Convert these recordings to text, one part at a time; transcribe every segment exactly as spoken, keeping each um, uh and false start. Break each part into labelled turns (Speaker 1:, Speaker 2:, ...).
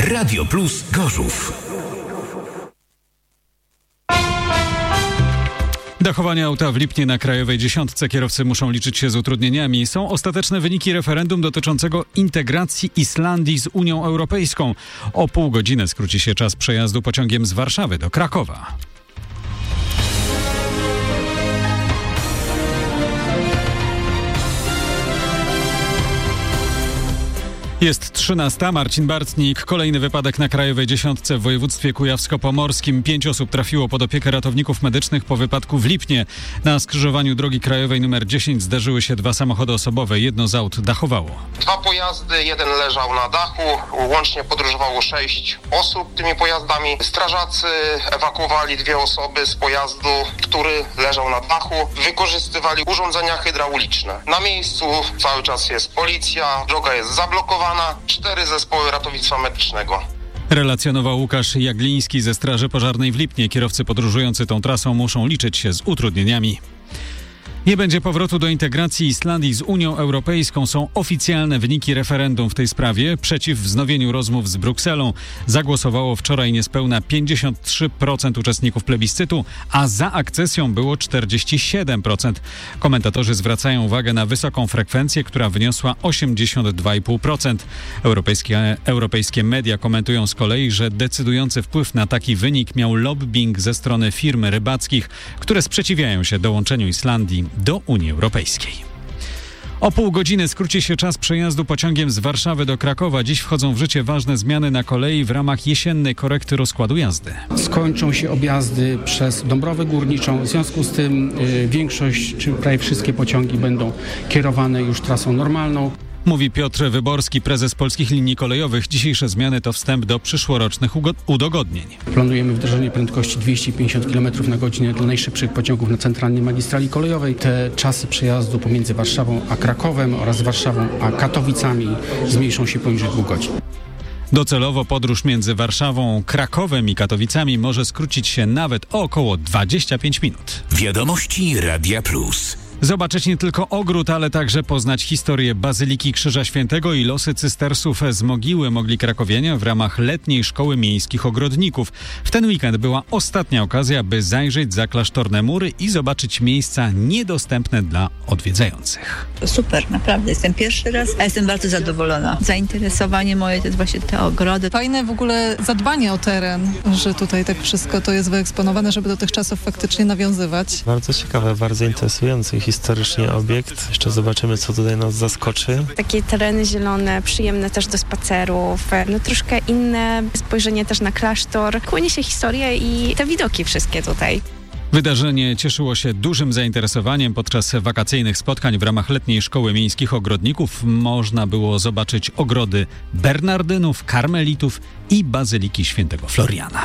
Speaker 1: Radio Plus Gorzów.
Speaker 2: Dachowanie auta w Lipnie na Krajowej Dziesiątce. Kierowcy muszą liczyć się z utrudnieniami. Są ostateczne wyniki referendum dotyczącego integracji Islandii z Unią Europejską. O pół godziny skróci się czas przejazdu pociągiem z Warszawy do Krakowa. Jest trzynasta. Marcin Bartnik. Kolejny wypadek na Krajowej Dziesiątce w województwie kujawsko-pomorskim. Pięć osób trafiło pod opiekę ratowników medycznych po wypadku w Lipnie. Na skrzyżowaniu drogi krajowej numer dziesięć zderzyły się dwa samochody osobowe. Jedno z aut dachowało.
Speaker 3: Dwa pojazdy, jeden leżał na dachu. Łącznie podróżowało sześć osób tymi pojazdami. Strażacy ewakuowali dwie osoby z pojazdu, który leżał na dachu. Wykorzystywali urządzenia hydrauliczne. Na miejscu cały czas jest policja. Droga jest zablokowana. Cztery zespoły ratownictwa medycznego.
Speaker 2: Relacjonował Łukasz Jagliński ze Straży Pożarnej w Lipnie. Kierowcy podróżujący tą trasą muszą liczyć się z utrudnieniami. Nie będzie powrotu do integracji Islandii z Unią Europejską. Są oficjalne wyniki referendum w tej sprawie. Przeciw wznowieniu rozmów z Brukselą zagłosowało wczoraj niespełna pięćdziesiąt trzy procent uczestników plebiscytu, a za akcesją było czterdzieści siedem procent. Komentatorzy zwracają uwagę na wysoką frekwencję, która wyniosła osiemdziesiąt dwa i pół procent. Europejskie, europejskie media komentują z kolei, że decydujący wpływ na taki wynik miał lobbying ze strony firm rybackich, które sprzeciwiają się dołączeniu Islandii do Unii Europejskiej. O pół godziny skróci się czas przejazdu pociągiem z Warszawy do Krakowa. Dziś wchodzą w życie ważne zmiany na kolei w ramach jesiennej korekty rozkładu jazdy.
Speaker 4: Skończą się objazdy przez Dąbrowę Górniczą. W związku z tym y, większość, czy prawie wszystkie pociągi będą kierowane już trasą normalną.
Speaker 2: Mówi Piotr Wyborski, prezes Polskich Linii Kolejowych. Dzisiejsze zmiany to wstęp do przyszłorocznych udogodnień.
Speaker 4: Planujemy wdrożenie prędkości dwieście pięćdziesiąt kilometrów na godzinę dla najszybszych pociągów na centralnej magistrali kolejowej. Te czasy przejazdu pomiędzy Warszawą a Krakowem oraz Warszawą a Katowicami zmniejszą się poniżej dwóch godzin.
Speaker 2: Docelowo podróż między Warszawą, Krakowem i Katowicami może skrócić się nawet o około dwadzieścia pięć minut.
Speaker 1: Wiadomości Radia Plus.
Speaker 2: Zobaczyć nie tylko ogród, ale także poznać historię Bazyliki Krzyża Świętego i losy cystersów z Mogiły mogli krakowianie w ramach letniej szkoły miejskich ogrodników. W ten weekend była ostatnia okazja, by zajrzeć za klasztorne mury i zobaczyć miejsca niedostępne dla odwiedzających.
Speaker 5: Super, naprawdę. Jestem pierwszy raz, a jestem bardzo zadowolona. Zainteresowanie moje to jest właśnie te ogrody.
Speaker 6: Fajne w ogóle zadbanie o teren, że tutaj tak wszystko to jest wyeksponowane, żeby do tych czasów faktycznie nawiązywać.
Speaker 7: Bardzo ciekawe, bardzo interesujące historycznie obiekt. Jeszcze zobaczymy, co tutaj nas zaskoczy.
Speaker 8: Takie tereny zielone, przyjemne też do spacerów, no troszkę inne spojrzenie też na klasztor. Kłania się historia i te widoki wszystkie tutaj.
Speaker 2: Wydarzenie cieszyło się dużym zainteresowaniem. Podczas wakacyjnych spotkań w ramach letniej szkoły miejskich ogrodników można było zobaczyć ogrody Bernardynów, Karmelitów i Bazyliki Świętego Floriana.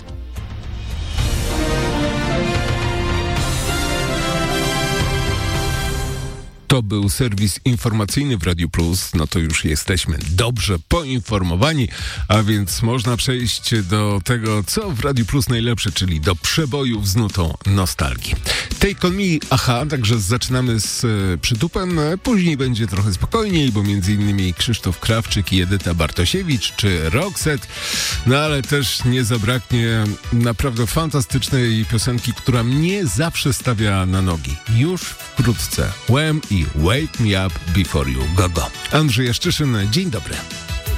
Speaker 9: To był serwis informacyjny w Radiu Plus. No to już jesteśmy dobrze poinformowani, a więc można przejść do tego, co w Radiu Plus najlepsze, czyli do przebojów z nutą nostalgii. Take on me, aha, także zaczynamy z e, przytupem. Później będzie trochę spokojniej, bo między innymi Krzysztof Krawczyk i Edyta Bartosiewicz, czy Roxette. No ale też nie zabraknie naprawdę fantastycznej piosenki, która mnie zawsze stawia na nogi. Już wkrótce Wham i Wake Me Up Before You Go Go. Andrzej Jaszczyszyn, dzień dobry.